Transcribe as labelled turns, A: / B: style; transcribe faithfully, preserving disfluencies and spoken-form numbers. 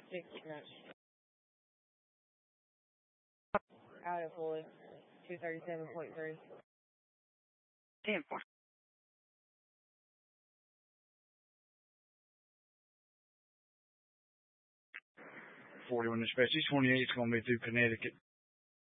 A: six knots. Out of fluid. two thirty-seven point three.
B: ten four. forty-one dispatch. East twenty-eight is going to be through Connecticut.